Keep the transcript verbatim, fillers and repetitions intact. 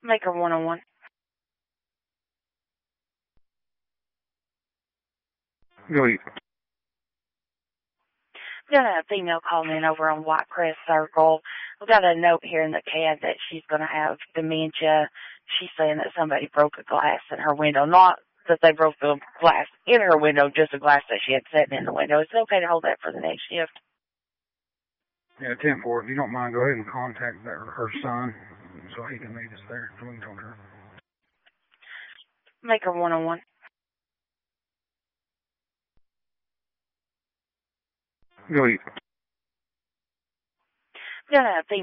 Maker one oh one. Go eat. We've got a female calling in over on White Crest Circle. We've got a note here in the C A D that she's going to have dementia. She's saying that somebody broke a glass in her window. Not that they broke the glass in her window, just a glass that she had sitting in the window. Is it okay to hold that for the next shift? Yeah, ten four. If you don't mind, go ahead and contact their, her son so he can meet us there. So we can talk to her. Maker one oh one. Go eat. We've got a female